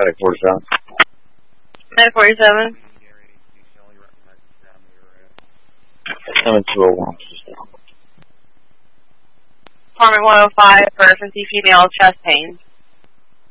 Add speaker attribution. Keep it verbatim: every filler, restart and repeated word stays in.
Speaker 1: Medic forty-seven.
Speaker 2: Medic forty-seven.
Speaker 1: seven two oh one.
Speaker 2: Apartment one oh five for fifty female chest pain.